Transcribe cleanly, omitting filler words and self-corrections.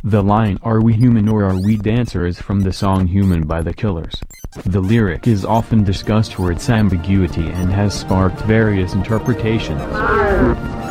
The line "Are we human or are we dancer" is from the song Human by The Killers. The lyric is often discussed for its ambiguity and has sparked various interpretations.